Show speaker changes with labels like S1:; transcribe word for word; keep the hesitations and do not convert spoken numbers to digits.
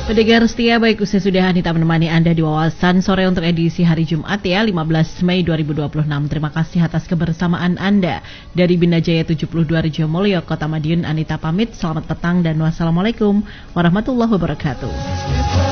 S1: Pendengar setia, baik usia sudah Anita menemani Anda di Wawasan Sore untuk edisi hari Jumat ya, lima belas Mei dua ribu dua puluh enam. Terima kasih atas kebersamaan Anda. Dari Bina Jaya tujuh puluh dua Rejomolyo, Kota Madiun, Anita pamit. Selamat petang dan wassalamualaikum warahmatullahi wabarakatuh.